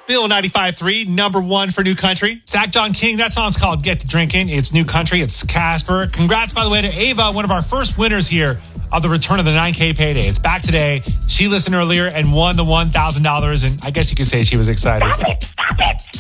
Bill 95.3, number one for New Country. Zach John King, that song's called Get to Drinking. It's New Country. It's Casper. Congrats, by the way, to Ava, one of our first winners here of the return of the 9K payday. It's back today. She listened earlier and won the $1,000, and I guess you could say she was excited. Stop it!